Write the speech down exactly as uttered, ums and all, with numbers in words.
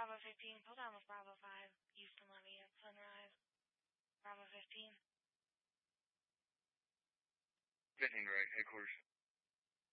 Bravo fifteen, hold on with Bravo five, Houston Levy at Sunrise. Bravo fifteen. fifteen, right, headquarters.